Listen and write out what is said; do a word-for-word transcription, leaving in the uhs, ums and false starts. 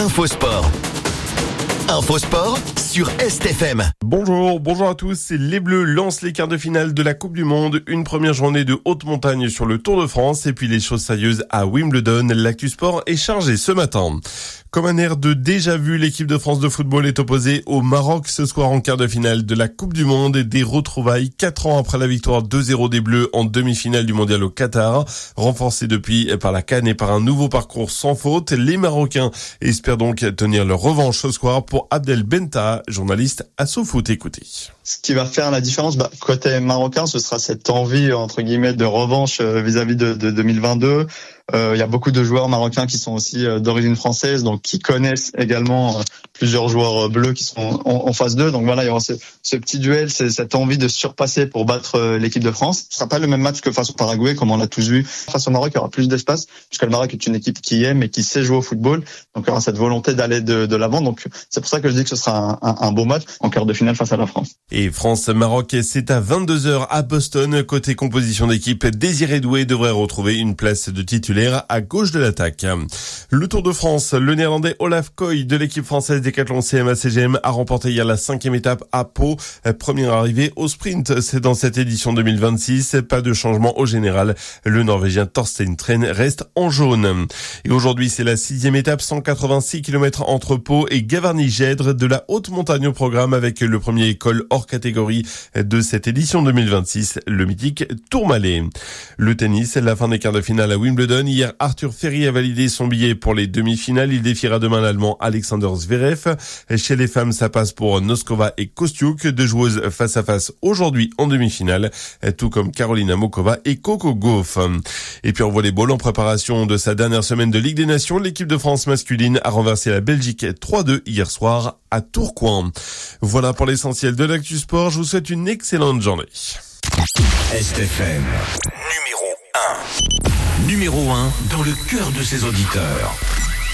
Infosport. Infosport sur Est F M. Bonjour, bonjour à tous. Les Bleus lancent les quarts de finale de la Coupe du Monde. Une première journée de haute montagne sur le Tour de France et puis les choses sérieuses à Wimbledon. L'actu sport est chargé ce matin. Comme un air de déjà-vu, l'équipe de France de football est opposée au Maroc ce soir en quart de finale de la Coupe du Monde et des retrouvailles quatre ans après la victoire deux zéro des Bleus en demi-finale du Mondial au Qatar. Renforcés depuis par la CAN et par un nouveau parcours sans faute, les Marocains espèrent donc tenir leur revanche ce soir pour Abdel Benta, journaliste à SoFoot. Écoutez. Ce qui va faire la différence, bah, côté marocain, ce sera cette envie, entre guillemets, de revanche euh, vis-à-vis de, de deux mille vingt-deux. Euh, il y a beaucoup de joueurs marocains qui sont aussi euh, d'origine française, donc qui connaissent également euh, plusieurs joueurs euh, bleus qui sont en, en phase deux. Donc voilà, il y aura ce, ce petit duel, c'est cette envie de surpasser pour battre euh, l'équipe de France. Ce sera pas le même match que face au Paraguay, comme on l'a tous vu. Face au Maroc, il y aura plus d'espace, puisque le Maroc est une équipe qui aime et qui sait jouer au football. Donc il y aura cette volonté d'aller de, de l'avant. Donc c'est pour ça que je dis que ce sera un, un, un beau match en quart de finale face à la France. Et France-Maroc, c'est à vingt-deux heures à Boston. Côté composition d'équipe, Désiré Doué devrait retrouver une place de titulaire à gauche de l'attaque. Le Tour de France, le néerlandais Olaf Koy de l'équipe française Décathlon C M A C G M a remporté hier la cinquième étape à Pau. Première arrivée au sprint, c'est dans cette édition deux mille vingt-six. Pas de changement au général. Le Norvégien Thorstein Tren reste en jaune. Et aujourd'hui, c'est la sixième étape, cent quatre-vingt-six kilomètres entre Pau et Gavarnie-Gèdre, de la haute montagne au programme avec le premier col hors catégorie de cette édition deux mille vingt-six, le mythique Tourmalet. Le tennis, la fin des quarts de finale à Wimbledon. Hier, Arthur Ferry a validé son billet pour les demi-finales. Il défiera demain l'Allemand Alexander Zverev. Chez les femmes, ça passe pour Noskova et Kostiuk, deux joueuses face à face aujourd'hui en demi-finale, tout comme Karolina Mokova et Coco Gauff. Et puis en volleyball, en préparation de sa dernière semaine de Ligue des Nations, l'équipe de France masculine a renversé la Belgique trois deux hier soir à Tourcoing. Voilà pour l'essentiel de l'actu sport. Je vous souhaite une excellente journée. Est F M, numéro un. Numéro un dans le cœur de ses auditeurs.